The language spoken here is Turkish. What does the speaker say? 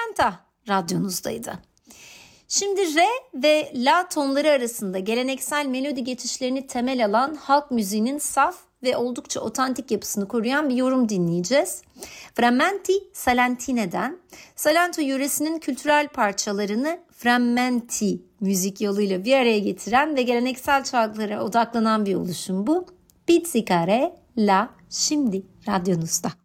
Fragmenta radyonuzdaydı. Şimdi re ve la tonları arasında geleneksel melodi geçişlerini temel alan halk müziğinin saf ve oldukça otantik yapısını koruyan bir yorum dinleyeceğiz. Frammenti Salentine'den, Salento yöresinin kültürel parçalarını frammenti müzik yoluyla bir araya getiren ve geleneksel çalgılara odaklanan bir oluşum bu. Pizzicare la şimdi radyonuzda.